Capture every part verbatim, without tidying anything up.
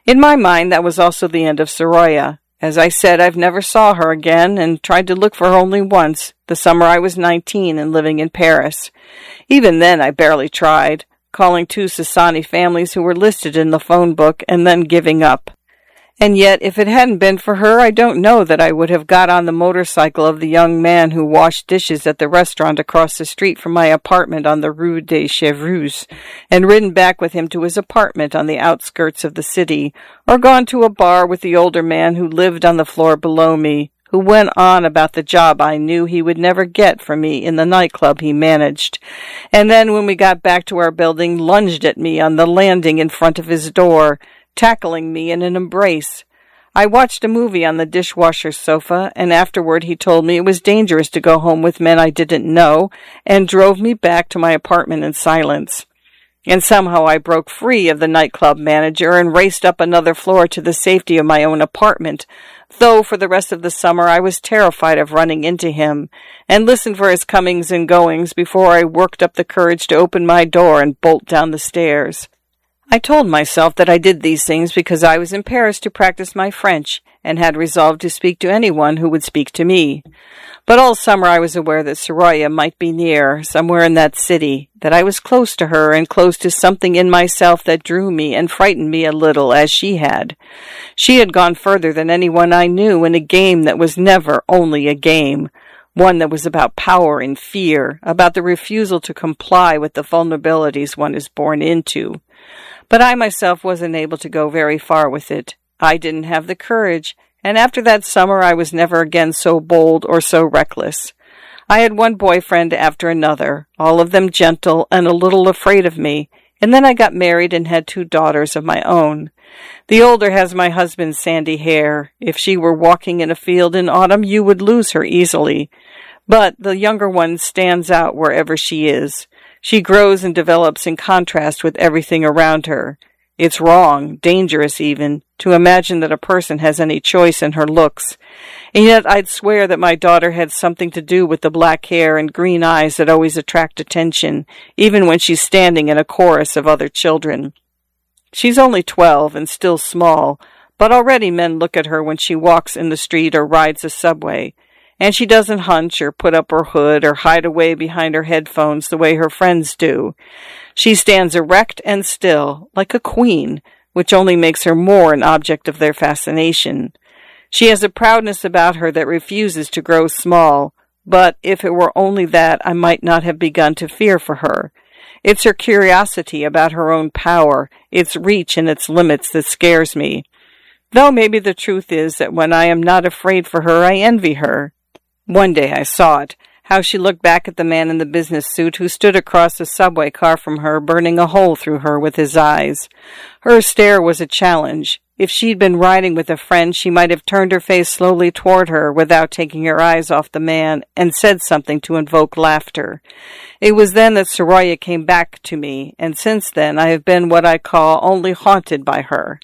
In my mind, that was also the end of Soraya. As I said, I've never saw her again, and tried to look for her only once, the summer I was nineteen and living in Paris. Even then I barely tried, calling two Sassani families who were listed in the phone book, and then giving up. And yet, if it hadn't been for her, I don't know that I would have got on the motorcycle of the young man who washed dishes at the restaurant across the street from my apartment on the Rue des Chevreuse, and ridden back with him to his apartment on the outskirts of the city, or gone to a bar with the older man who lived on the floor below me, who went on about the job I knew he would never get for me in the nightclub he managed, and then when we got back to our building, lunged at me on the landing in front of his door, tackling me in an embrace. I watched a movie on the dishwasher sofa, and afterward he told me it was dangerous to go home with men I didn't know, and drove me back to my apartment in silence. And somehow I broke free of the nightclub manager and raced up another floor to the safety of my own apartment, though for the rest of the summer I was terrified of running into him, and listened for his comings and goings before I worked up the courage to open my door and bolt down the stairs. I told myself that I did these things because I was in Paris to practice my French, and had resolved to speak to anyone who would speak to me. But all summer I was aware that Soraya might be near, somewhere in that city, that I was close to her and close to something in myself that drew me and frightened me a little, as she had. She had gone further than anyone I knew in a game that was never only a game, one that was about power and fear, about the refusal to comply with the vulnerabilities one is born into. But I myself wasn't able to go very far with it. I didn't have the courage, and after that summer I was never again so bold or so reckless. I had one boyfriend after another, all of them gentle and a little afraid of me, and then I got married and had two daughters of my own. The older has my husband's sandy hair. If she were walking in a field in autumn, you would lose her easily. But the younger one stands out wherever she is. She grows and develops in contrast with everything around her. It's wrong, dangerous even, to imagine that a person has any choice in her looks. And yet I'd swear that my daughter had something to do with the black hair and green eyes that always attract attention, even when she's standing in a chorus of other children. She's only twelve and still small, but already men look at her when she walks in the street or rides a subway. And she doesn't hunch or put up her hood or hide away behind her headphones the way her friends do. She stands erect and still, like a queen, which only makes her more an object of their fascination. She has a proudness about her that refuses to grow small, but if it were only that, I might not have begun to fear for her. It's her curiosity about her own power, its reach and its limits that scares me. Though maybe the truth is that when I am not afraid for her, I envy her. One day I saw it, how she looked back at the man in the business suit who stood across the subway car from her, burning a hole through her with his eyes. Her stare was a challenge. If she'd been riding with a friend, she might have turned her face slowly toward her without taking her eyes off the man, and said something to invoke laughter. It was then that Soraya came back to me, and since then I have been what I call only haunted by her.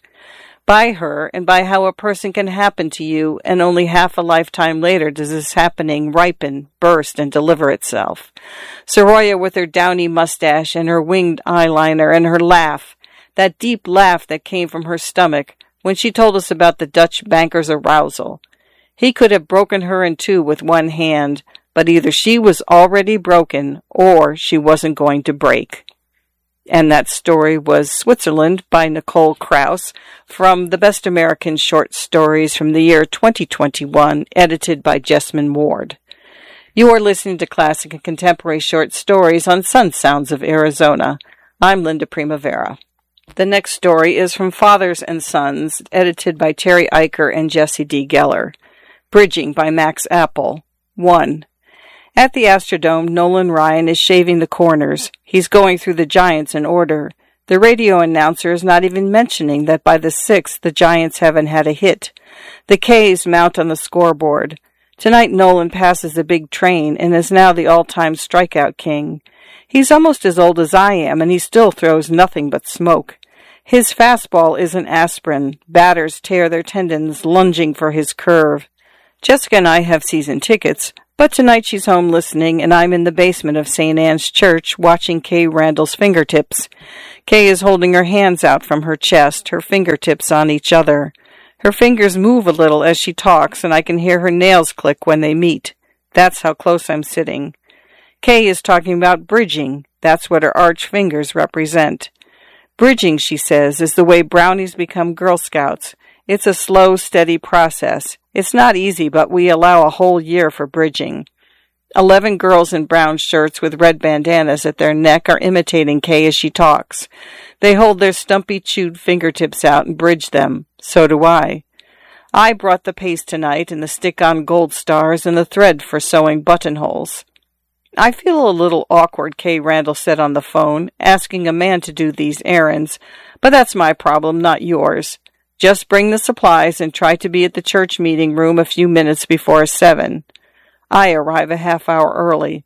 By her, and by how a person can happen to you, and only half a lifetime later does this happening ripen, burst, and deliver itself. Soraya with her downy mustache, and her winged eyeliner, and her laugh, that deep laugh that came from her stomach, when she told us about the Dutch banker's arousal. He could have broken her in two with one hand, but either she was already broken, or she wasn't going to break. And that story was Switzerland by Nicole Krauss from the Best American Short Stories from the year twenty twenty-one, edited by Jessamine Ward. You are listening to Classic and Contemporary Short Stories on Sun Sounds of Arizona. I'm Linda Primavera. The next story is from Fathers and Sons, edited by Terry Eicher and Jesse D. Geller. Bridging by Max Apple. one. At the Astrodome, Nolan Ryan is shaving the corners. He's going through the Giants in order. The radio announcer is not even mentioning that by the sixth, the Giants haven't had a hit. The K's mount on the scoreboard. Tonight, Nolan passes the big train and is now the all-time strikeout king. He's almost as old as I am, and he still throws nothing but smoke. His fastball is an aspirin. Batters tear their tendons, lunging for his curve. Jessica and I have season tickets, but tonight she's home listening, and I'm in the basement of Saint Anne's Church watching Kay Randall's fingertips. Kay is holding her hands out from her chest, her fingertips on each other. Her fingers move a little as she talks, and I can hear her nails click when they meet. That's how close I'm sitting. Kay is talking about bridging. That's what her arched fingers represent. Bridging, she says, is the way brownies become Girl Scouts. It's a slow, steady process. It's not easy, but we allow a whole year for bridging. Eleven girls in brown shirts with red bandanas at their neck are imitating Kay as she talks. They hold their stumpy, chewed fingertips out and bridge them. So do I. I brought the paste tonight and the stick-on gold stars and the thread for sewing buttonholes. I feel a little awkward, Kay Randall said on the phone, asking a man to do these errands, but that's my problem, not yours. Just bring the supplies and try to be at the church meeting room a few minutes before seven. I arrive a half hour early.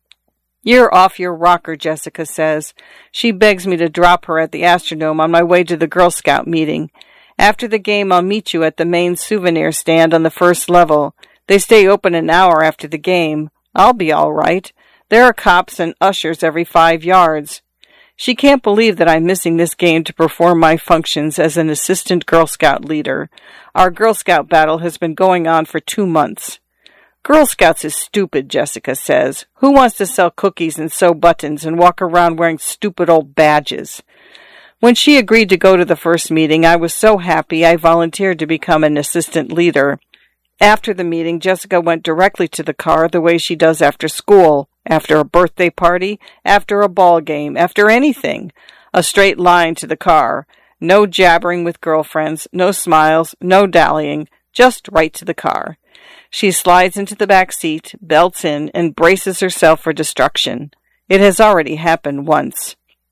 You're off your rocker, Jessica says. She begs me to drop her at the Astrodome on my way to the Girl Scout meeting. After the game, I'll meet you at the main souvenir stand on the first level. They stay open an hour after the game. I'll be all right. There are cops and ushers every five yards. She can't believe that I'm missing this game to perform my functions as an assistant Girl Scout leader. Our Girl Scout battle has been going on for two months. Girl Scouts is stupid, Jessica says. Who wants to sell cookies and sew buttons and walk around wearing stupid old badges? When she agreed to go to the first meeting, I was so happy I volunteered to become an assistant leader. After the meeting, Jessica went directly to the car the way she does after school, after a birthday party, after a ball game, after anything. A straight line to the car. No jabbering with girlfriends, no smiles, no dallying, just right to the car. She slides into the back seat, belts in, and braces herself for destruction. It has already happened once.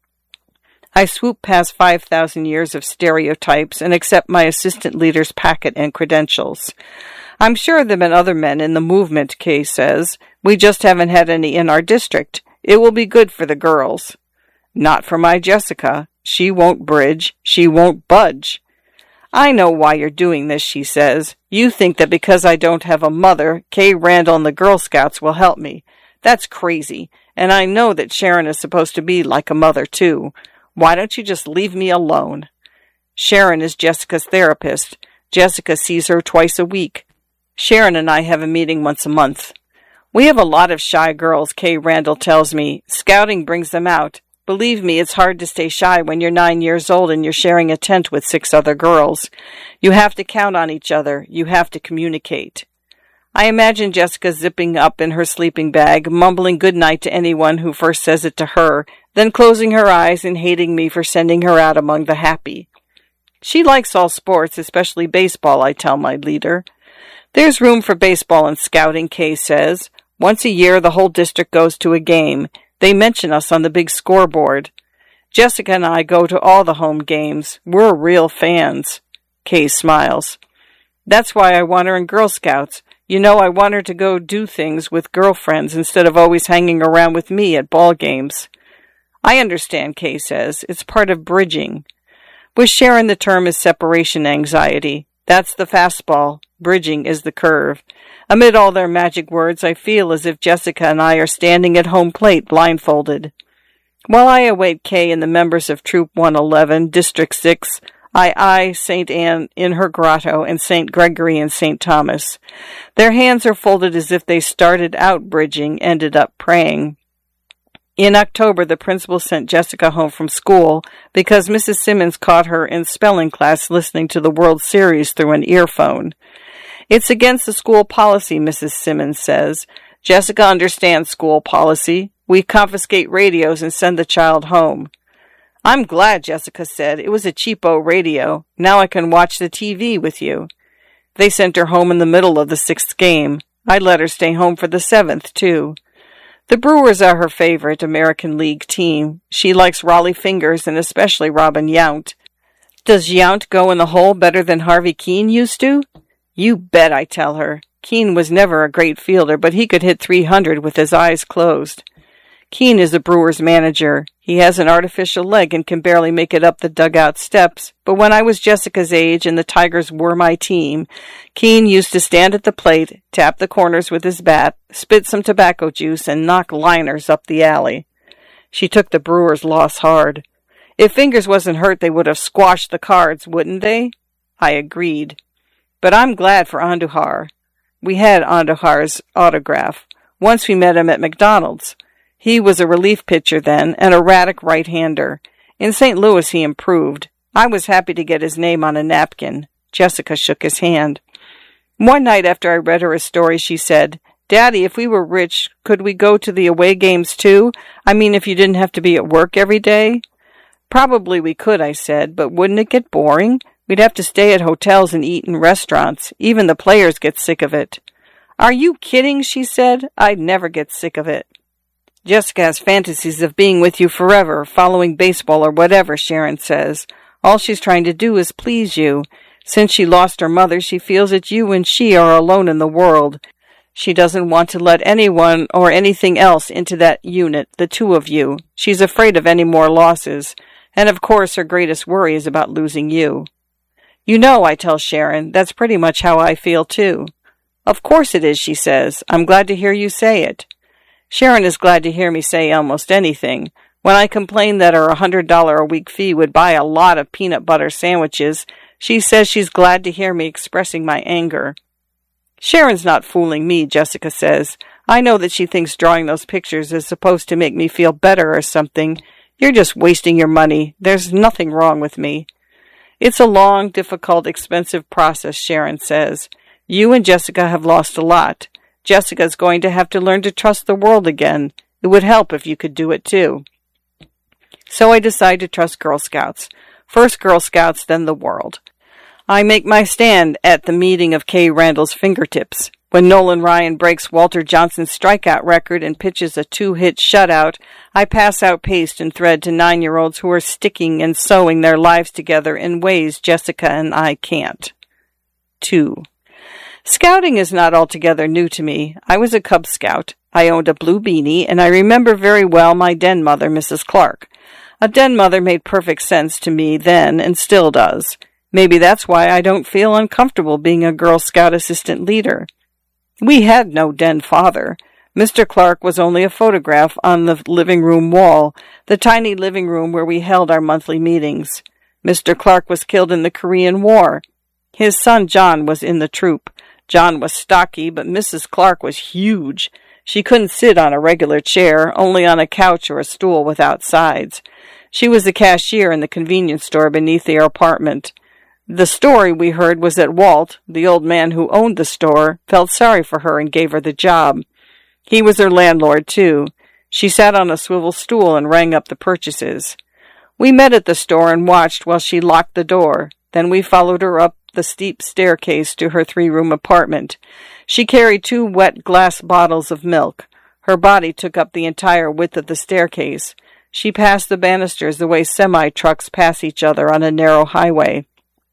I swoop past five thousand years of stereotypes and accept my assistant leader's packet and credentials. I'm sure there have been other men in the movement, Kay says. We just haven't had any in our district. It will be good for the girls. Not for my Jessica. She won't bridge. She won't budge. I know why you're doing this, she says. You think that because I don't have a mother, Kay Randall and the Girl Scouts will help me. That's crazy, and I know that Sharon is supposed to be like a mother, too. Why don't you just leave me alone? Sharon is Jessica's therapist. Jessica sees her twice a week. Sharon and I have a meeting once a month. We have a lot of shy girls, Kay Randall tells me. Scouting brings them out. Believe me, it's hard to stay shy when you're nine years old and you're sharing a tent with six other girls. You have to count on each other. You have to communicate. I imagine Jessica zipping up in her sleeping bag, mumbling good night to anyone who first says it to her, then closing her eyes and hating me for sending her out among the happy. She likes all sports, especially baseball, I tell my leader. There's room for baseball and scouting, Kay says. Once a year, the whole district goes to a game. They mention us on the big scoreboard. Jessica and I go to all the home games. We're real fans. Kay smiles. That's why I want her in Girl Scouts. You know, I want her to go do things with girlfriends instead of always hanging around with me at ball games. I understand, Kay says. It's part of bridging. With Sharon, the term is separation anxiety. That's the fastball. Bridging is the curve. Amid all their magic words, I feel as if Jessica and I are standing at home plate blindfolded. While I await Kay and the members of Troop one eleven, District six, I eye Saint Anne in her grotto and Saint Gregory and Saint Thomas. Their hands are folded as if they started out bridging, ended up praying. In October, the principal sent Jessica home from school because Missus Simmons caught her in spelling class listening to the World Series through an earphone. It's against the school policy, Missus Simmons says. Jessica understands school policy. We confiscate radios and send the child home. I'm glad, Jessica said. It was a cheapo radio. Now I can watch the T V with you. They sent her home in the middle of the sixth game. I let her stay home for the seventh, too. The Brewers are her favorite American League team. She likes Raleigh Fingers and especially Robin Yount. Does Yount go in the hole better than Harvey Keene used to? You bet, I tell her. Keene was never a great fielder, but he could hit three hundred with his eyes closed. Keene is the Brewers' manager. He has an artificial leg and can barely make it up the dugout steps, but when I was Jessica's age and the Tigers were my team, Keene used to stand at the plate, tap the corners with his bat, spit some tobacco juice, and knock liners up the alley. She took the Brewers' loss hard. If Fingers wasn't hurt, they would have squashed the Cards, wouldn't they? I agreed. But I'm glad for Andujar. We had Andujar's autograph. Once we met him at McDonald's. He was a relief pitcher then, and a erratic right-hander. In Saint Louis he improved. I was happy to get his name on a napkin. Jessica shook his hand. One night after I read her a story, she said, "Daddy, if we were rich, could we go to the away games too? I mean, if you didn't have to be at work every day?" "Probably we could," I said, "but wouldn't it get boring? We'd have to stay at hotels and eat in restaurants. Even the players get sick of it." "Are you kidding?" she said. "I'd never get sick of it." "Jessica has fantasies of being with you forever, following baseball or whatever," Sharon says. "All she's trying to do is please you. Since she lost her mother, she feels that you and she are alone in the world. She doesn't want to let anyone or anything else into that unit, the two of you. She's afraid of any more losses. And of course her greatest worry is about losing you." "You know," I tell Sharon, "that's pretty much how I feel too." "Of course it is," she says. "I'm glad to hear you say it." Sharon is glad to hear me say almost anything. When I complain that her one hundred dollars a week fee would buy a lot of peanut butter sandwiches, she says she's glad to hear me expressing my anger. "Sharon's not fooling me," Jessica says. "I know that she thinks drawing those pictures is supposed to make me feel better or something. You're just wasting your money. There's nothing wrong with me." "It's a long, difficult, expensive process," Sharon says. "You and Jessica have lost a lot. Jessica's going to have to learn to trust the world again. It would help if you could do it too." So I decide to trust Girl Scouts. First Girl Scouts, then the world. I make my stand at the meeting of Kay Randall's fingertips. When Nolan Ryan breaks Walter Johnson's strikeout record and pitches a two-hit shutout, I pass out paste and thread to nine-year-olds who are sticking and sewing their lives together in ways Jessica and I can't. Two. Scouting is not altogether new to me. I was a Cub Scout. I owned a blue beanie, and I remember very well my den mother, Missus Clark. A den mother made perfect sense to me then and still does. Maybe that's why I don't feel uncomfortable being a Girl Scout assistant leader. We had no den father. Mister Clark was only a photograph on the living room wall, the tiny living room where we held our monthly meetings. Mister Clark was killed in the Korean War. His son John was in the troop. John was stocky, but Missus Clark was huge. She couldn't sit on a regular chair, only on a couch or a stool without sides. She was the cashier in the convenience store beneath their apartment. The story we heard was that Walt, the old man who owned the store, felt sorry for her and gave her the job. He was her landlord, too. She sat on a swivel stool and rang up the purchases. We met at the store and watched while she locked the door. Then we followed her up the steep staircase to her three-room apartment. She carried two wet glass bottles of milk. Her body took up the entire width of the staircase. She passed the banisters the way semi-trucks pass each other on a narrow highway.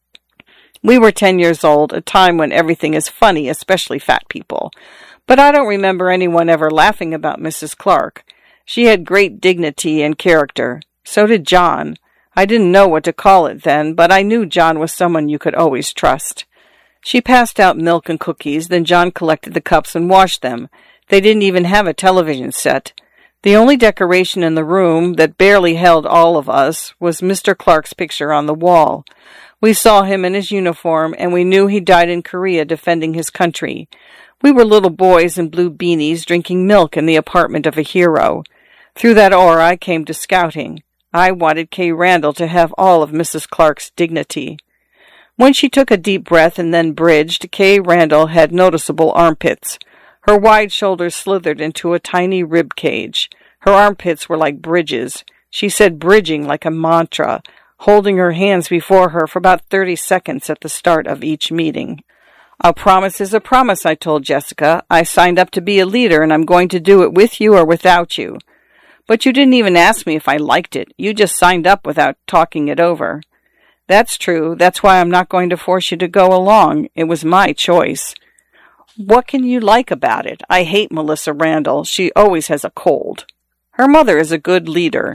We were ten years old, a time when everything is funny, especially fat people. But I don't remember anyone ever laughing about Missus Clark. She had great dignity and character. So did John. I didn't know what to call it then, but I knew John was someone you could always trust. She passed out milk and cookies, then John collected the cups and washed them. They didn't even have a television set. The only decoration in the room that barely held all of us was Mister Clark's picture on the wall. We saw him in his uniform, and we knew he died in Korea defending his country. We were little boys in blue beanies drinking milk in the apartment of a hero. Through that aura I came to scouting. I wanted Kay Randall to have all of Missus Clark's dignity. When she took a deep breath and then bridged, Kay Randall had noticeable armpits. Her wide shoulders slithered into a tiny rib cage. Her armpits were like bridges. She said bridging like a mantra, holding her hands before her for about thirty seconds at the start of each meeting. "A promise is a promise," I told Jessica. "I signed up to be a leader, and I'm going to do it with you or without you." "But you didn't even ask me if I liked it. You just signed up without talking it over." "That's true. That's why I'm not going to force you to go along. It was my choice." "What can you like about it? I hate Melissa Randall. She always has a cold." "Her mother is a good leader."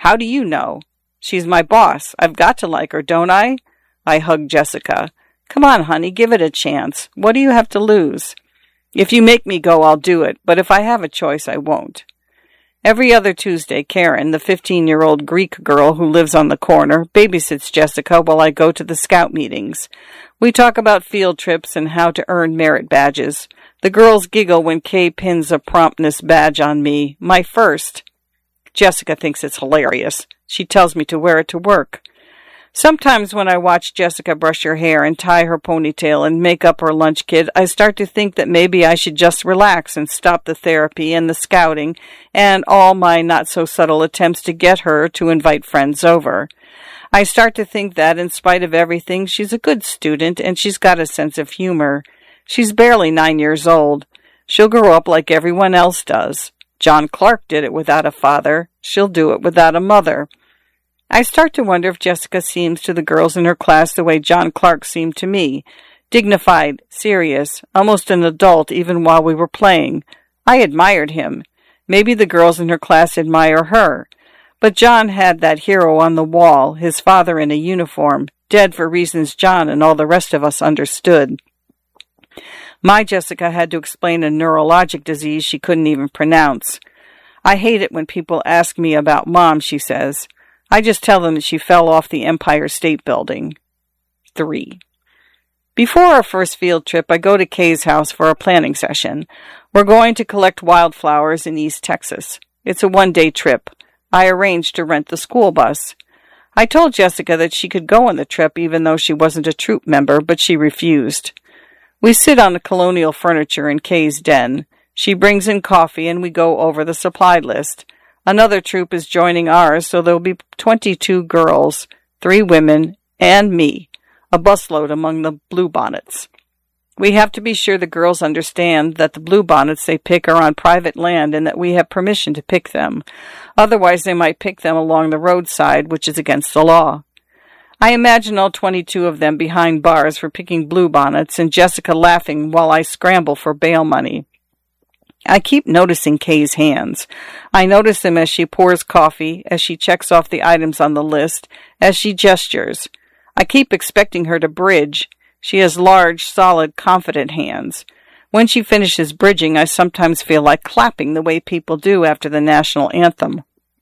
How do you know? She's my boss. I've got to like her, don't I? I hugged Jessica. Come on, honey, give it a chance. What do you have to lose? If you make me go, I'll do it, but if I have a choice, I won't. Every other Tuesday, Karen, the fifteen-year-old Greek girl who lives on the corner, babysits Jessica while I go to the scout meetings. We talk about field trips and how to earn merit badges. The girls giggle when Kay pins a promptness badge on me, my first. Jessica thinks it's hilarious. She tells me to wear it to work. Sometimes when I watch Jessica brush her hair and tie her ponytail and make up her lunch kit, I start to think that maybe I should just relax and stop the therapy and the scouting and all my not-so-subtle attempts to get her to invite friends over. I start to think that, in spite of everything, she's a good student and she's got a sense of humor. She's barely nine years old. She'll grow up like everyone else does. John Clark did it without a father. She'll do it without a mother. I start to wonder if Jessica seems to the girls in her class the way John Clark seemed to me. Dignified, serious, almost an adult even while we were playing. I admired him. Maybe the girls in her class admire her. But John had that hero on the wall, his father in a uniform, dead for reasons John and all the rest of us understood. My Jessica had to explain a neurologic disease she couldn't even pronounce. I hate it when people ask me about Mom, she says. I just tell them that she fell off the Empire State Building. Three. Before our first field trip, I go to Kay's house for a planning session. We're going to collect wildflowers in East Texas. It's a one-day trip. I arranged to rent the school bus. I told Jessica that she could go on the trip even though she wasn't a troop member, but she refused. We sit on the colonial furniture in Kay's den. She brings in coffee and we go over the supply list. Another troop is joining ours, so there'll be twenty-two girls, three women, and me, a busload among the bluebonnets. We have to be sure the girls understand that the bluebonnets they pick are on private land and that we have permission to pick them. Otherwise, they might pick them along the roadside, which is against the law. I imagine all twenty-two of them behind bars for picking bluebonnets and Jessica laughing while I scramble for bail money. I keep noticing Kay's hands. I notice them as she pours coffee, as she checks off the items on the list, as she gestures. I keep expecting her to bridge. She has large, solid, confident hands. When she finishes bridging, I sometimes feel like clapping the way people do after the national anthem.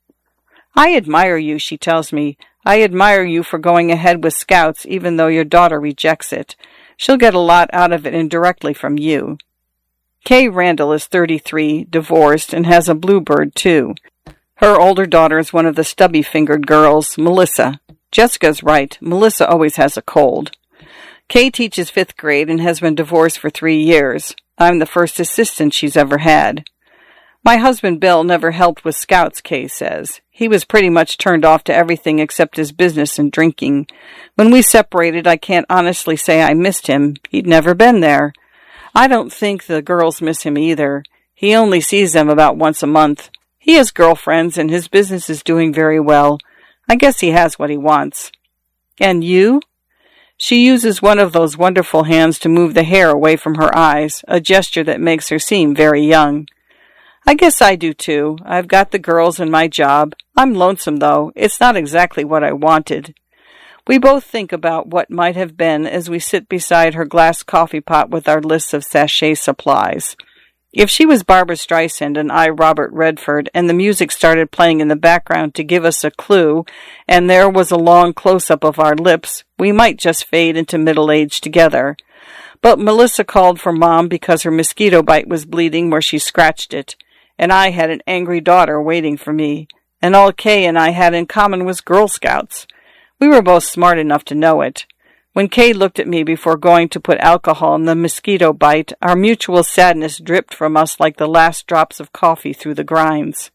I admire you, she tells me. I admire you for going ahead with Scouts even though your daughter rejects it. She'll get a lot out of it indirectly from you. Kay Randall is thirty-three, divorced, and has a bluebird, too. Her older daughter is one of the stubby-fingered girls, Melissa. Jessica's right. Melissa always has a cold. Kay teaches fifth grade and has been divorced for three years. I'm the first assistant she's ever had. My husband Bill never helped with Scouts, Kay says. He was pretty much turned off to everything except his business and drinking. When we separated, I can't honestly say I missed him. He'd never been there. I don't think the girls miss him either. He only sees them about once a month. He has girlfriends, and his business is doing very well. I guess he has what he wants. And you? She uses one of those wonderful hands to move the hair away from her eyes, a gesture that makes her seem very young. I guess I do too. I've got the girls and my job. I'm lonesome, though. It's not exactly what I wanted. We both think about what might have been as we sit beside her glass coffee pot with our lists of sachet supplies. If she was Barbra Streisand and I Robert Redford, and the music started playing in the background to give us a clue, and there was a long close-up of our lips, we might just fade into middle age together. But Melissa called for Mom because her mosquito bite was bleeding where she scratched it, and I had an angry daughter waiting for me, and all Kay and I had in common was Girl Scouts. We were both smart enough to know it. When Kay looked at me before going to put alcohol in the mosquito bite, our mutual sadness dripped from us like the last drops of coffee through the grinds.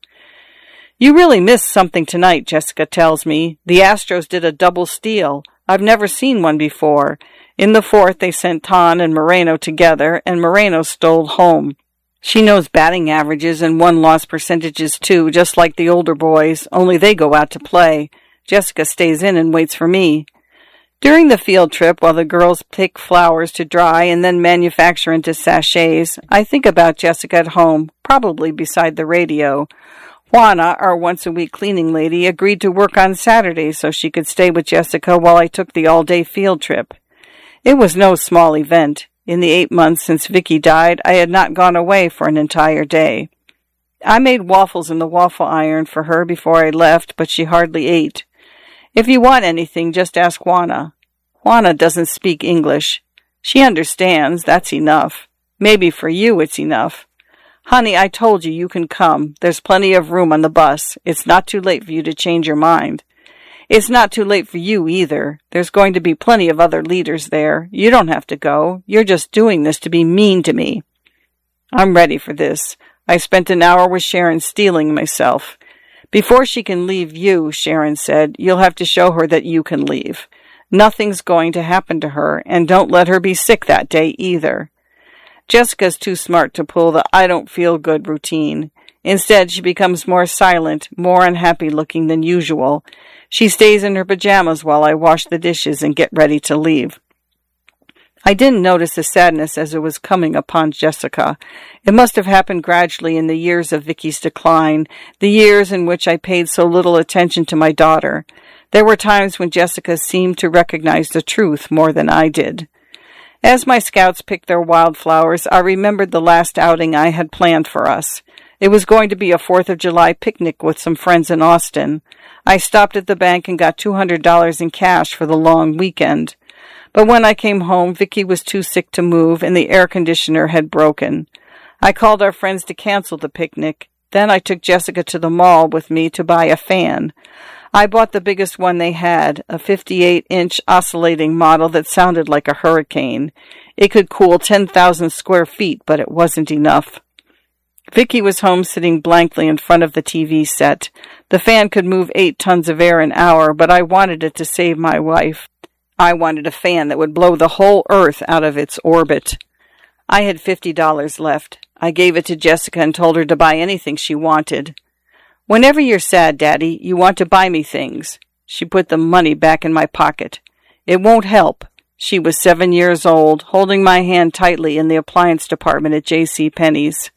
You really missed something tonight, Jessica tells me. The Astros did a double steal. I've never seen one before. In the fourth, they sent Ton and Moreno together, and Moreno stole home. She knows batting averages and won-loss percentages, too, just like the older boys, only they go out to play. Jessica stays in and waits for me. During the field trip, while the girls pick flowers to dry and then manufacture into sachets, I think about Jessica at home, probably beside the radio, Juana, our once-a-week cleaning lady, agreed to work on Saturdays so she could stay with Jessica while I took the all-day field trip. It was no small event. In the eight months since Vicky died, I had not gone away for an entire day. I made waffles in the waffle iron for her before I left, but she hardly ate. If you want anything, just ask Juana. Juana doesn't speak English. She understands, that's enough. Maybe for you it's enough. Honey, I told you you can come. There's plenty of room on the bus. It's not too late for you to change your mind. It's not too late for you either. There's going to be plenty of other leaders there. You don't have to go. You're just doing this to be mean to me. I'm ready for this. I spent an hour with Sharon steeling myself. Before she can leave you, Sharon said, you'll have to show her that you can leave. Nothing's going to happen to her, and don't let her be sick that day either. Jessica's too smart to pull the I don't feel good routine. Instead, she becomes more silent, more unhappy looking than usual. She stays in her pajamas while I wash the dishes and get ready to leave. I didn't notice the sadness as it was coming upon Jessica. It must have happened gradually in the years of Vicky's decline, the years in which I paid so little attention to my daughter. There were times when Jessica seemed to recognize the truth more than I did. As my scouts picked their wildflowers, I remembered the last outing I had planned for us. It was going to be a Fourth of July picnic with some friends in Austin. I stopped at the bank and got two hundred dollars in cash for the long weekend. But when I came home, Vicky was too sick to move and the air conditioner had broken. I called our friends to cancel the picnic. Then I took Jessica to the mall with me to buy a fan. I bought the biggest one they had, a fifty-eight inch oscillating model that sounded like a hurricane. It could cool ten thousand square feet, but it wasn't enough. Vicky was home sitting blankly in front of the T V set. The fan could move eight tons of air an hour, but I wanted it to save my wife. I wanted a fan that would blow the whole Earth out of its orbit. I had fifty dollars left. I gave it to Jessica and told her to buy anything she wanted. Whenever you're sad, Daddy, you want to buy me things. She put the money back in my pocket. It won't help. She was seven years old, holding my hand tightly in the appliance department at J C Penney's.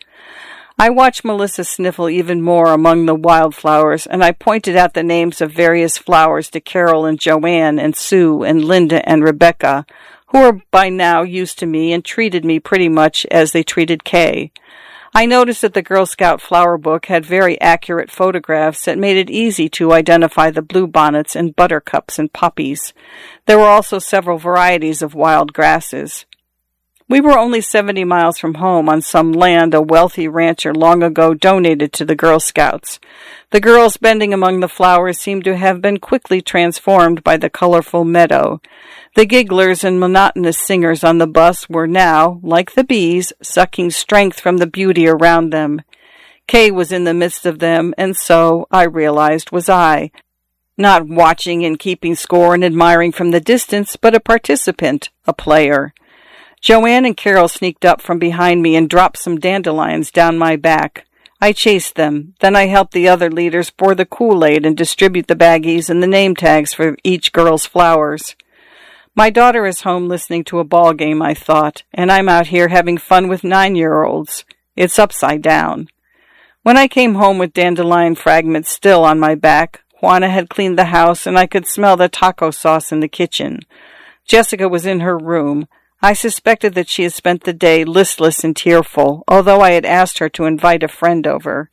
I watched Melissa sniffle even more among the wildflowers, and I pointed out the names of various flowers to Carol and Joanne and Sue and Linda and Rebecca, who were by now used to me and treated me pretty much as they treated Kay. I noticed that the Girl Scout flower book had very accurate photographs that made it easy to identify the bluebonnets and buttercups and poppies. There were also several varieties of wild grasses. We were only seventy miles from home on some land a wealthy rancher long ago donated to the Girl Scouts. The girls bending among the flowers seemed to have been quickly transformed by the colorful meadow. The gigglers and monotonous singers on the bus were now, like the bees, sucking strength from the beauty around them. Kay was in the midst of them, and so, I realized, was I. Not watching and keeping score and admiring from the distance, but a participant, a player. Joanne and Carol sneaked up from behind me and dropped some dandelions down my back. I chased them. Then I helped the other leaders pour the Kool-Aid and distribute the baggies and the name tags for each girl's flowers. My daughter is home listening to a ball game, I thought, and I'm out here having fun with nine-year-olds. It's upside down. When I came home with dandelion fragments still on my back, Juana had cleaned the house and I could smell the taco sauce in the kitchen. Jessica was in her room. I suspected that she had spent the day listless and tearful, although I had asked her to invite a friend over.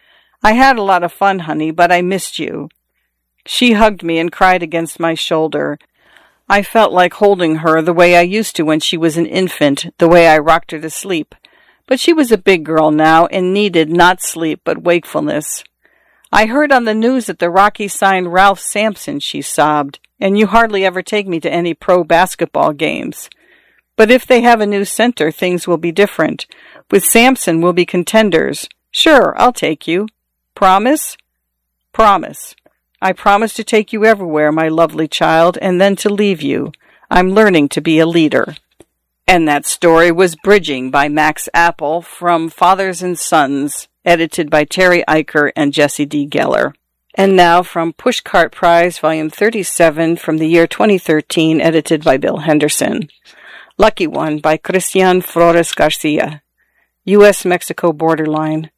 I had a lot of fun, honey, but I missed you. She hugged me and cried against my shoulder. I felt like holding her the way I used to when she was an infant, the way I rocked her to sleep. But she was a big girl now and needed not sleep but wakefulness. I heard on the news that the Rockies signed Ralph Sampson, she sobbed, and you hardly ever take me to any pro basketball games. But if they have a new center, things will be different. With Sampson, we'll be contenders. Sure, I'll take you. Promise? Promise. I promise to take you everywhere, my lovely child, and then to leave you. I'm learning to be a leader. And that story was Bridging by Max Apple from Fathers and Sons, edited by Terry Eicher and Jesse D. Geller. And now from Pushcart Prize, Volume thirty-seven, from the year twenty thirteen, edited by Bill Henderson. Lucky One by Christian Flores Garcia. U S Mexico Borderline.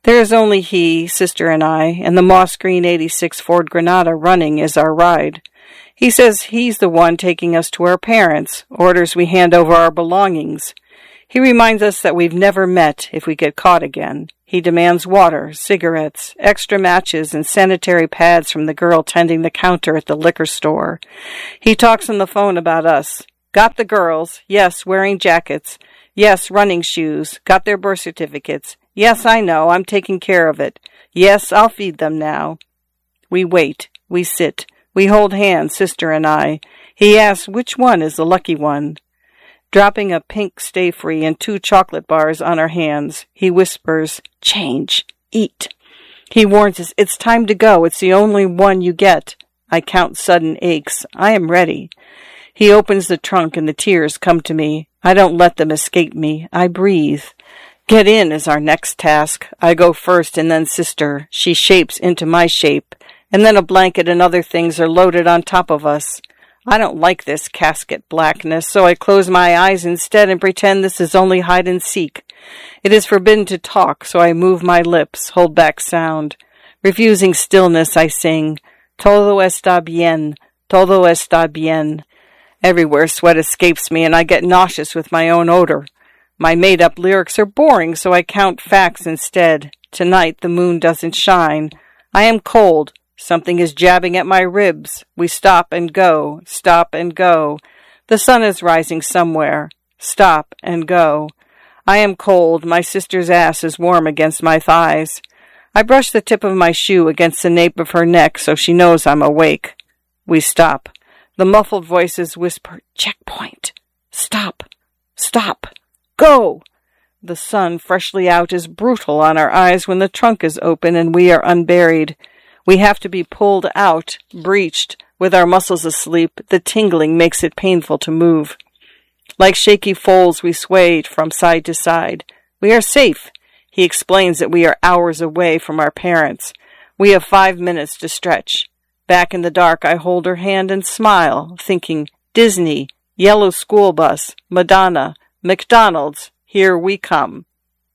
There is only he, sister, and I, and the moss green eighty-six Ford Granada running is our ride. He says he's the one taking us to our parents, orders we hand over our belongings. He reminds us that we've never met if we get caught again. He demands water, cigarettes, extra matches, and sanitary pads from the girl tending the counter at the liquor store. He talks on the phone about us. Got the girls, yes, wearing jackets, yes, running shoes, got their birth certificates. Yes, I know, I'm taking care of it. Yes, I'll feed them now. We wait, we sit, we hold hands, sister and I. He asks which one is the lucky one. Dropping a pink Stay Free and two chocolate bars on our hands, he whispers, change, eat. He warns us, it's time to go, it's the only one you get. I count sudden aches, I am ready. He opens the trunk and the tears come to me. I don't let them escape me, I breathe. Get in is our next task. I go first and then sister. She shapes into my shape, and then a blanket and other things are loaded on top of us. I don't like this casket blackness, so I close my eyes instead and pretend this is only hide and seek. It is forbidden to talk, so I move my lips, hold back sound. Refusing stillness, I sing, todo está bien, todo está bien. Everywhere sweat escapes me, and I get nauseous with my own odor. My made-up lyrics are boring, so I count facts instead. Tonight the moon doesn't shine. I am cold. Something is jabbing at my ribs. We stop and go, stop and go. The sun is rising somewhere. Stop and go. I am cold. My sister's ass is warm against my thighs. I brush the tip of my shoe against the nape of her neck so she knows I'm awake. We stop. The muffled voices whisper, checkpoint. Stop. Stop. Go! The sun, freshly out, is brutal on our eyes when the trunk is open and we are unburied. We have to be pulled out, breached. With our muscles asleep, the tingling makes it painful to move. Like shaky foals, we sway from side to side. We are safe. He explains that we are hours away from our parents. We have five minutes to stretch. Back in the dark, I hold her hand and smile, thinking, Disney, yellow school bus, Madonna, McDonald's, here we come.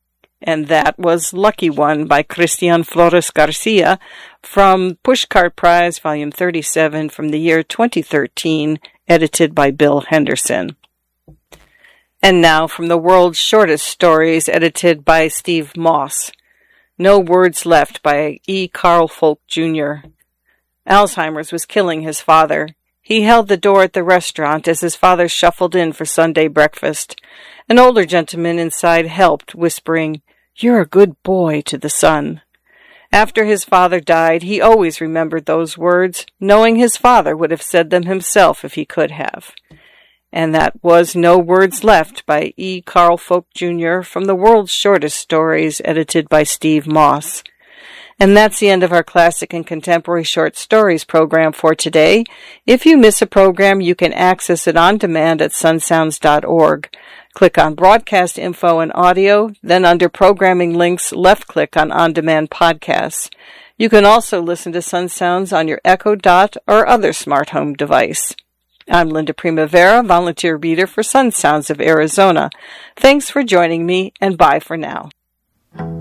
And that was Lucky One by Christian Flores Garcia from Pushcart Prize, Volume thirty-seven from the year twenty thirteen, edited by Bill Henderson. And now from the World's Shortest Stories, edited by Steve Moss. No Words Left by E. Carl Folk, Junior Alzheimer's was killing his father. He held the door at the restaurant as his father shuffled in for Sunday breakfast. An older gentleman inside helped, whispering, You're a good boy, to the son. After his father died, he always remembered those words, knowing his father would have said them himself if he could have. And that was No Words Left by E. Carl Folk, Junior from the World's Shortest Stories, edited by Steve Moss. And that's the end of our Classic and Contemporary Short Stories program for today. If you miss a program, you can access it on demand at sun sounds dot org. Click on Broadcast Info and Audio, then under Programming Links, left-click on On-Demand Podcasts. You can also listen to Sun Sounds on your Echo Dot or other smart home device. I'm Linda Primavera, volunteer reader for Sun Sounds of Arizona. Thanks for joining me, and bye for now.